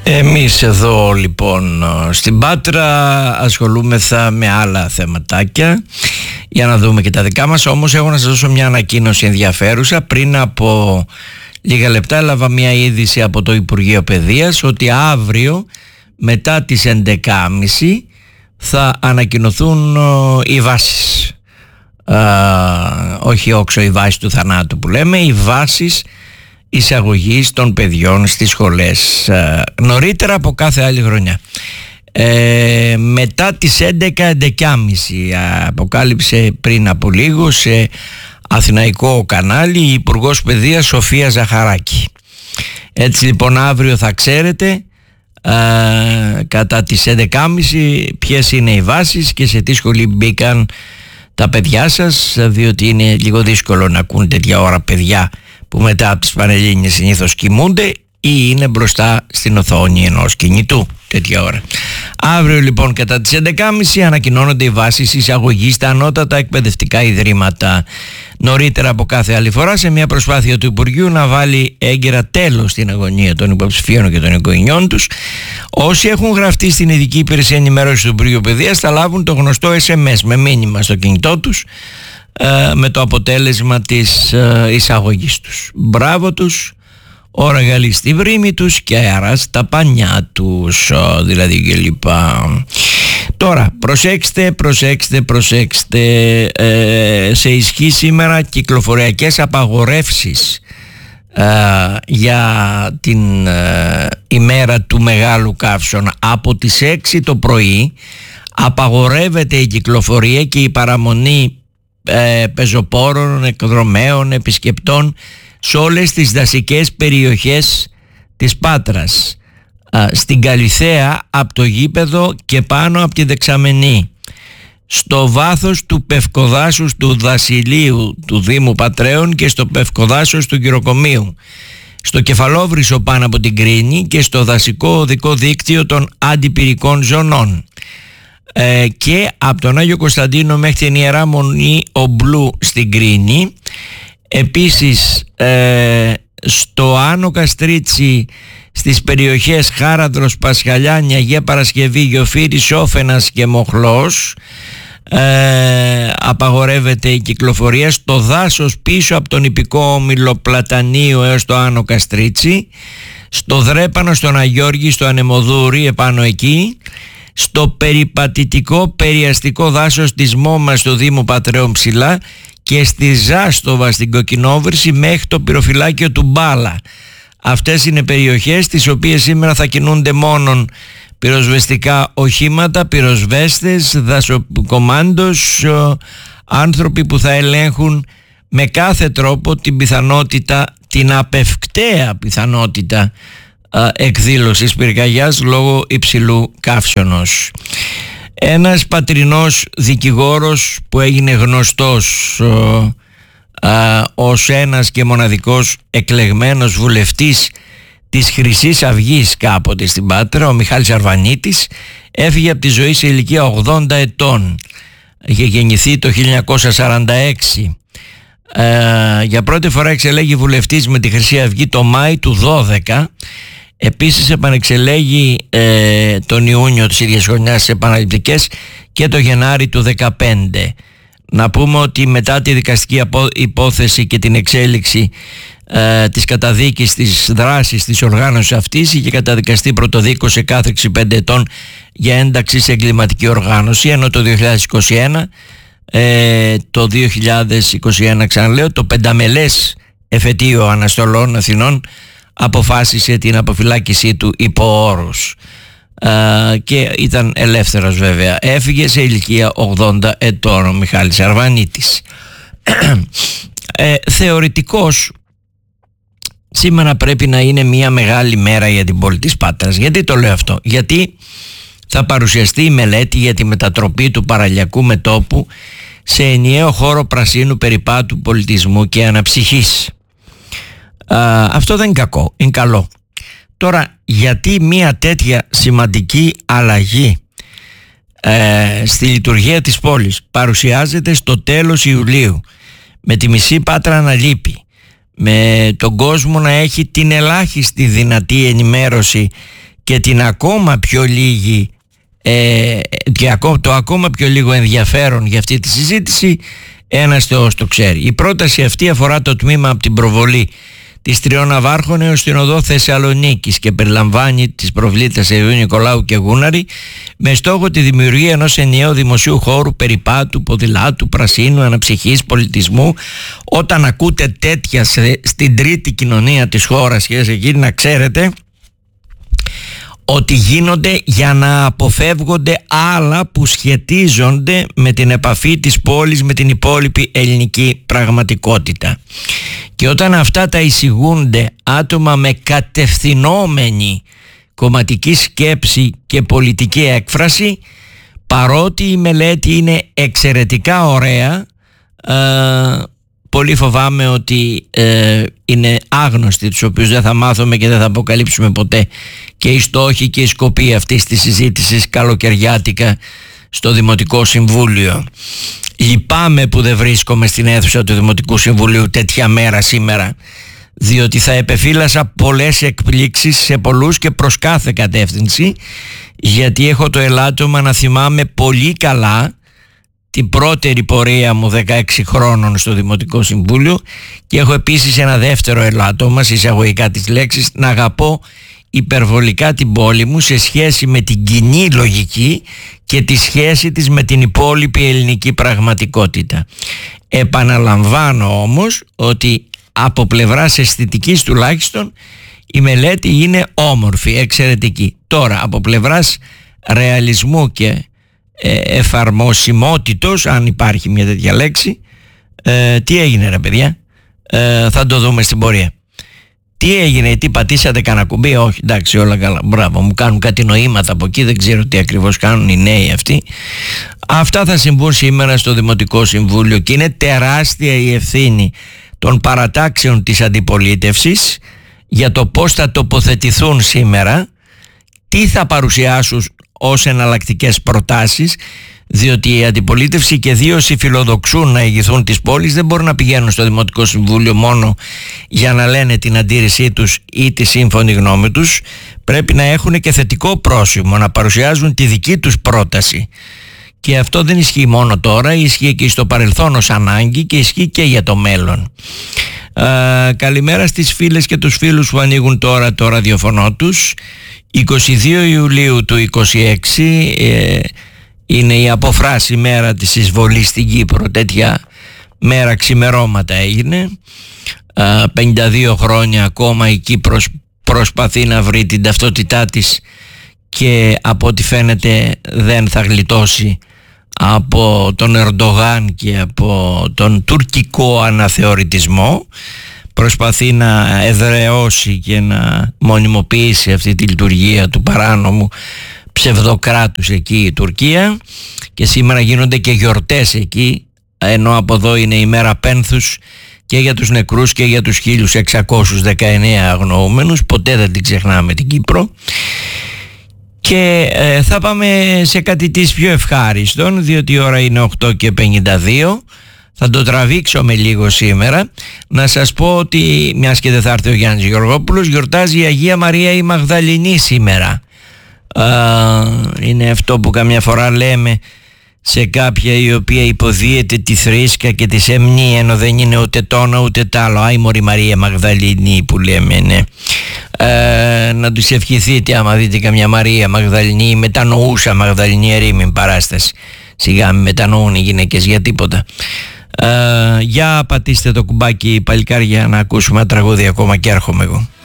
Εμείς εδώ λοιπόν στην Πάτρα ασχολούμεθα με άλλα θεματάκια για να δούμε και τα δικά μας. Όμως έχω να σας δώσω μια ανακοίνωση ενδιαφέρουσα. Πριν από λίγα λεπτά έλαβα μια είδηση από το Υπουργείο Παιδείας ότι αύριο μετά τις 11.30 θα ανακοινωθούν οι βάσεις. Όχι όξο οι βάσεις του θανάτου που λέμε, οι βάσεις εισαγωγής των παιδιών στις σχολές, νωρίτερα από κάθε άλλη χρονιά. Μετά τις 11.30 αποκάλυψε πριν από λίγο σε αθηναϊκό κανάλι η Υπουργός Παιδείας Σοφία Ζαχαράκη. Έτσι λοιπόν αύριο θα ξέρετε κατά τις 11.30 ποιες είναι οι βάσεις και σε τι σχολή μπήκαν τα παιδιά σας, διότι είναι λίγο δύσκολο να ακούν τέτοια ώρα παιδιά που μετά από τις Πανελλήνιες συνήθως κοιμούνται ή είναι μπροστά στην οθόνη ενός κινητού τέτοια ώρα. Αύριο λοιπόν κατά τις 11.30 ανακοινώνονται οι βάσεις εισαγωγής στα ανώτατα εκπαιδευτικά ιδρύματα. Νωρίτερα από κάθε άλλη φορά, σε μια προσπάθεια του Υπουργείου να βάλει έγκαιρα τέλος στην αγωνία των υποψηφίων και των οικογενειών τους, όσοι έχουν γραφτεί στην ειδική υπηρεσία ενημέρωσης του Υπουργείου Παιδείας θα λάβουν το γνωστό SMS με μήνυμα στο κινητό τους με το αποτέλεσμα της εισαγωγής τους. Μπράβο τους, ώρα γαλή στη βρήμη τους και αέρα στα πανιά τους, δηλαδή και λοιπά. Τώρα προσέξτε, σε ισχύ σήμερα κυκλοφοριακές απαγορεύσεις για την ημέρα του Μεγάλου Καύσωνα. Από τις 6 το πρωί απαγορεύεται η κυκλοφορία και η παραμονή πεζοπόρων, εκδρομέων, επισκεπτών σε όλες τις δασικές περιοχές της Πάτρας, στην Καλυθέα από το γήπεδο και πάνω από τη Δεξαμενή, στο βάθος του Πευκοδάσους του Δασιλείου του Δήμου Πατρέων και στο Πευκοδάσος του Γυροκομείου, στο Κεφαλόβρυσο πάνω από την Κρίνη και στο δασικό οδικό δίκτυο των αντιπυρικών ζωνών, και από τον Άγιο Κωνσταντίνο μέχρι την Ιερά Μονή Ομπλού στην Κρίνη. Επίσης στο Άνω Καστρίτσι, στις περιοχές Χάραδρος, Πασχαλιάνια, Αγία Παρασκευή, Γιοφύρης, Όφενας και Μοχλός απαγορεύεται η κυκλοφορία. Στο δάσος πίσω από τον Ιππικό Όμιλο Πλατανίου έως το Άνω Καστρίτσι, στο Δρέπανο, στον Αγιώργη, στο Ανεμοδούρι επάνω εκεί, στο περιπατητικό περιαστικό δάσος της Μόμας στο Δήμο Πατρέων ψηλά και στη Ζάστοβα στην Κοκκινόβρηση μέχρι το πυροφυλάκιο του Μπάλα. Αυτές είναι περιοχές στις οποίες σήμερα θα κινούνται μόνον πυροσβεστικά οχήματα, πυροσβέστες, δασοκομάντος, άνθρωποι που θα ελέγχουν με κάθε τρόπο την πιθανότητα, την απευκταία πιθανότητα εκδήλωσης πυρκαγιάς λόγω υψηλού καύσωνος. Ένας πατρινός δικηγόρος που έγινε γνωστός ως ένας και μοναδικός εκλεγμένος βουλευτής της Χρυσής Αυγής κάποτε στην Πάτρα, ο Μιχάλης Αρβανίτης, έφυγε από τη ζωή σε ηλικία 80 ετών. Είχε γεννηθεί το 1946. Για πρώτη φορά εξελέγει βουλευτής με τη Χρυσή Αυγή το Μάη του 12. Επίσης επανεξελέγει τον Ιούνιο της ίδιας χρονιάς σε επαναληπτικές και το Γενάρη του 15. Να πούμε ότι μετά τη δικαστική υπόθεση και την εξέλιξη της καταδίκης της δράσης της οργάνωσης αυτής, είχε καταδικαστεί πρωτοδίκως σε κάθριξη 5 ετών για ένταξη σε εγκληματική οργάνωση, ενώ το 2021 ξαναλέω, το πενταμελές εφετείο Αναστολών Αθηνών αποφάσισε την αποφυλάκησή του υπό όρους και ήταν ελεύθερος βέβαια. Έφυγε σε ηλικία 80 ετών ο Μιχάλης Αρβανίτης. Θεωρητικώς σήμερα πρέπει να είναι μια μεγάλη μέρα για την πόλη της Πάτρας. Γιατί το λέω αυτό? Γιατί θα παρουσιαστεί η μελέτη για τη μετατροπή του παραλιακού μετώπου σε ενιαίο χώρο πρασίνου περιπάτου, πολιτισμού και αναψυχής. Αυτό δεν είναι κακό, είναι καλό. Τώρα, γιατί μια τέτοια σημαντική αλλαγή στη λειτουργία της πόλης παρουσιάζεται στο τέλος Ιουλίου, με τη μισή Πάτρα να λείπει, με τον κόσμο να έχει την ελάχιστη δυνατή ενημέρωση και την ακόμα πιο λίγη το ακόμα πιο λίγο ενδιαφέρον για αυτή τη συζήτηση, ένας Θεός το ξέρει. Η πρόταση αυτή αφορά το τμήμα από την προβολή της Τριών Ναυάρχων έως την οδό Θεσσαλονίκης και περιλαμβάνει τις προβλήτες Αγίου Νικολάου και Γούναρη, με στόχο τη δημιουργία ενός ενιαίου δημοσίου χώρου περιπάτου, ποδηλάτου, πρασίνου, αναψυχής, πολιτισμού. Όταν ακούτε τέτοια στην τρίτη κοινωνία της χώρας, εκεί να ξέρετε ότι γίνονται για να αποφεύγονται άλλα που σχετίζονται με την επαφή της πόλης με την υπόλοιπη ελληνική πραγματικότητα. Και όταν αυτά τα εισηγούνται άτομα με κατευθυνόμενη κομματική σκέψη και πολιτική έκφραση, παρότι η μελέτη είναι εξαιρετικά ωραία, πολύ φοβάμαι ότι είναι άγνωστοι, τους οποίους δεν θα μάθουμε και δεν θα αποκαλύψουμε ποτέ, και οι στόχοι και οι σκοποί αυτής της συζήτησης καλοκαιριάτικα στο Δημοτικό Συμβούλιο. Λυπάμαι που δεν βρίσκομαι στην αίθουσα του Δημοτικού Συμβουλίου τέτοια μέρα σήμερα, διότι θα επεφύλασα πολλές εκπλήξεις σε πολλούς και προς κάθε κατεύθυνση, γιατί έχω το ελάττωμα να θυμάμαι πολύ καλά την πρώτερη πορεία μου 16 χρόνων στο Δημοτικό Συμβούλιο, και έχω επίσης ένα δεύτερο ελάττωμα, σε εισαγωγικά της λέξης, να αγαπώ υπερβολικά την πόλη μου σε σχέση με την κοινή λογική και τη σχέση της με την υπόλοιπη ελληνική πραγματικότητα. Επαναλαμβάνω όμως ότι από πλευράς αισθητικής τουλάχιστον η μελέτη είναι όμορφη, εξαιρετική. Τώρα από πλευράς ρεαλισμού και εφαρμοσιμότητος, αν υπάρχει μια τέτοια λέξη, τι έγινε ρε παιδιά, θα το δούμε στην πορεία. Τι έγινε, τι πατήσατε κανένα κουμπί? Όχι, εντάξει, όλα καλά, μπράβο, μου κάνουν κάτι νοήματα από εκεί, δεν ξέρω τι ακριβώς κάνουν οι νέοι αυτοί. Αυτά θα συμβούν σήμερα στο Δημοτικό Συμβούλιο και είναι τεράστια η ευθύνη των παρατάξεων της αντιπολίτευσης για το πώς θα τοποθετηθούν σήμερα, τι θα παρουσιάσουν ως εναλλακτικές προτάσεις, διότι η αντιπολίτευση και δύο όσοι φιλοδοξούν να ηγηθούν της πόλης δεν μπορούν να πηγαίνουν στο Δημοτικό Συμβούλιο μόνο για να λένε την αντίρρησή τους ή τη σύμφωνη γνώμη τους. Πρέπει να έχουν και θετικό πρόσημο, να παρουσιάζουν τη δική τους πρόταση, και αυτό δεν ισχύει μόνο τώρα, ισχύει και στο παρελθόν ως ανάγκη και ισχύει και για το μέλλον. Καλημέρα στις φίλες και τους φίλους που ανοίγουν τώρα το ραδιοφωνό τους. 22 Ιουλίου του 26 είναι η αποφράση μέρα της εισβολής στην Κύπρο. Τέτοια μέρα ξημερώματα έγινε. 52 χρόνια ακόμα η Κύπρος προσπαθεί να βρει την ταυτότητά της και από ό,τι φαίνεται δεν θα γλιτώσει από τον Ερντογάν και από τον τουρκικό αναθεωρητισμό. Προσπαθεί να εδραιώσει και να μονιμοποιήσει αυτή τη λειτουργία του παράνομου ψευδοκράτους εκεί η Τουρκία, και σήμερα γίνονται και γιορτές εκεί, ενώ από εδώ είναι η μέρα πένθους και για τους νεκρούς και για τους 1619 αγνοούμενους. Ποτέ δεν την ξεχνάμε την Κύπρο. Και θα πάμε σε κάτι της πιο ευχάριστον, διότι η ώρα είναι 8:52. Θα το τραβήξω με λίγο σήμερα. Να σας πω ότι, μιας και δεν θα έρθει ο Γιάννης Γεωργόπουλος, γιορτάζει η Αγία Μαρία η Μαγδαληνή σήμερα. Είναι αυτό που καμιά φορά λέμε σε κάποια η οποία υποδίεται τη θρήσκα και τη σεμνή, ενώ δεν είναι ούτε τόνο ούτε τ' άλλο. Άι μωρή Μαρία Μαγδαληνή που λέμε, ναι. Να τους ευχηθείτε άμα δείτε καμιά Μαρία Μαγδαληνή, μετανοούσα Μαγδαληνή ερήμην παράσταση. Σιγά μην μετανοούν οι γυναίκες για τίποτα. Για πατήστε το κουμπάκι παλικάρια να ακούσουμε ένα τραγούδι ακόμα και έρχομαι εγώ.